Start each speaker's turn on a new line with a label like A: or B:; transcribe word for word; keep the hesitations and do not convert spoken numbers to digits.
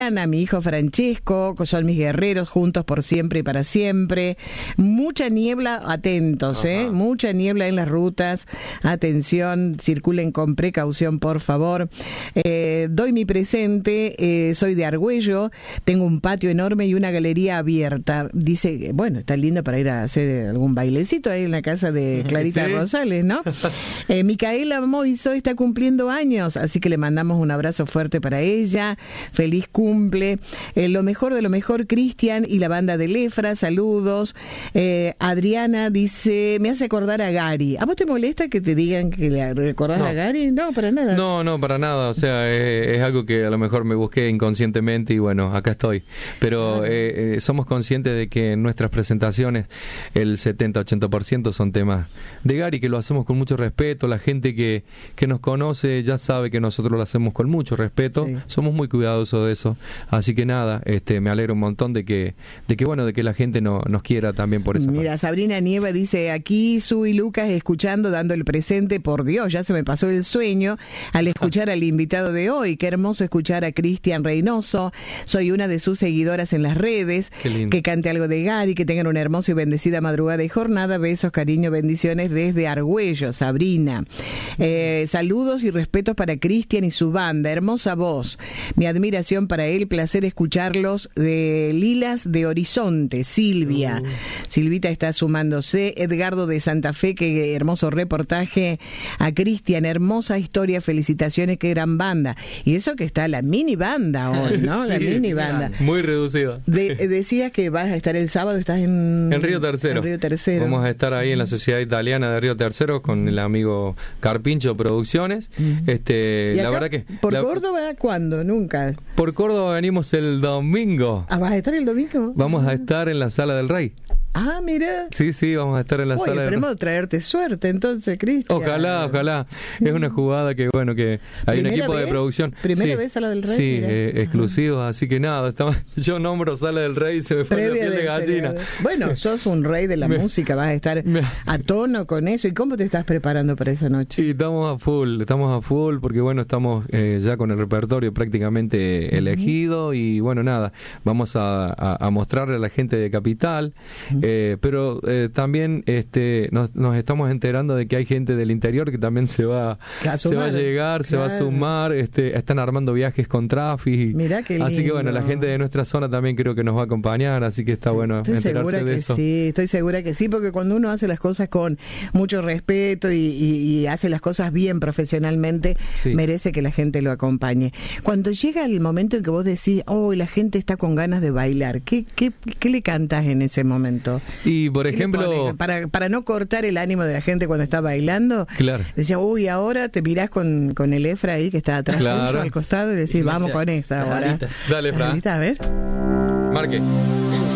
A: Adriana, mi hijo Francesco, que son mis guerreros juntos por siempre y para siempre. Mucha niebla, atentos, Ajá. ¿eh? Mucha niebla en las rutas. Atención, circulen con precaución, por favor. Eh, doy mi presente, eh, soy de Argüello, tengo un patio enorme y una galería abierta. Dice, bueno, está lindo para ir a hacer algún bailecito ahí en la casa de Clarita ¿Sí? Rosales, ¿no? Eh, Micaela Moiso está cumpliendo años, así que le mandamos un abrazo fuerte para ella. Feliz cumple. Eh, lo mejor de lo mejor, Cristian y la banda de Lefra, saludos. Eh, Adriana dice, me hace acordar a Gary. ¿A vos te molesta que te digan que le recordás no. a Gary? No, para nada.
B: No, no, para nada. O sea, es, es algo que a lo mejor me busqué inconscientemente y bueno, acá estoy. Pero ah. eh, eh, somos conscientes de que en nuestras presentaciones el setenta a ochenta por ciento son temas de Gary, que lo hacemos con mucho respeto. La gente que, que nos conoce ya sabe que nosotros lo hacemos con mucho respeto. Sí. Somos muy cuidadosos de eso. Así que nada, este, me alegro un montón de que, de que bueno, de que la gente no, nos quiera también por esa
A: Mira, parte. Sabrina Nieva dice, aquí Su y Lucas escuchando, dando el presente. Por Dios, ya se me pasó el sueño al escuchar al invitado de hoy. Qué hermoso escuchar a Cristian Reynoso. Soy una de sus seguidoras en las redes. Que cante algo de Gary, que tengan una hermosa y bendecida madrugada y jornada. Besos, cariño, bendiciones desde Argüello, Sabrina. Eh, saludos y respetos para Cristian y su banda. Hermosa voz. Mi admiración para él, placer escucharlos. De Lilas de Horizonte, Silvia. Uh. Silvita está sumándose. Edgardo de Santa Fe, qué hermoso reportaje. A Cristian, hermosa historia, felicitaciones, qué gran banda. Y eso que está la mini banda hoy, ¿no? Sí, la mini banda.
B: Muy reducida.
A: De, decías que vas a estar el sábado, estás en...
B: En Río Tercero.
A: En Río Tercero.
B: Vamos a estar ahí en la Sociedad Italiana de Río Tercero con el amigo Carpincho Producciones. Mm. Este,
A: ¿Y acá,
B: la verdad que...
A: ¿Por
B: la,
A: Córdoba cuándo? Nunca.
B: Por Córdoba venimos el domingo.
A: Ah, ¿vas a estar el domingo?
B: Vamos a estar en la Sala del Rey.
A: Ah, mira.
B: Sí, sí, vamos a estar en la
A: Oye,
B: sala.
A: Esperemos de traerte suerte entonces, Cristian.
B: Ojalá, ojalá. Es una jugada que, bueno, que hay un equipo
A: vez?
B: de producción.
A: ¿Primera
B: sí,
A: vez Sala del Rey?
B: Sí, eh, exclusivo, así que nada, estamos, yo nombro Sala del Rey y se me pone la piel de gallina.
A: Seriado. Bueno, sos un rey de la me, música, vas a estar me, a tono con eso. ¿Y cómo te estás preparando para esa noche?
B: Y estamos a full, estamos a full porque, bueno, estamos eh, ya con el repertorio prácticamente uh-huh. elegido y, bueno, nada, vamos a, a, a mostrarle a la gente de Capital, uh-huh. eh, pero Eh, también este nos, nos estamos enterando de que hay gente del interior que también se va a se va a llegar, claro. se va a sumar, este están armando viajes con Trafi.
A: Mirá qué lindo.
B: Así que bueno, la gente de nuestra zona también creo que nos va a acompañar, así que está sí, bueno enterarse de eso.
A: Sí, estoy segura que sí, porque cuando uno hace las cosas con mucho respeto y, y, y hace las cosas bien profesionalmente, sí. merece que la gente lo acompañe. Cuando llega el momento en que vos decís, oh, la gente está con ganas de bailar, ¿qué, qué, qué le cantás en ese momento?
B: Y por ejemplo,
A: para, para no cortar el ánimo de la gente cuando está bailando,
B: claro.
A: decía, uy, ahora te mirás con, con el Efra ahí que está atrás
B: claro.
A: tuyo, al costado, y decís, vamos con esa ahora.
B: Dale, Efra.
A: A ver.
B: Marque.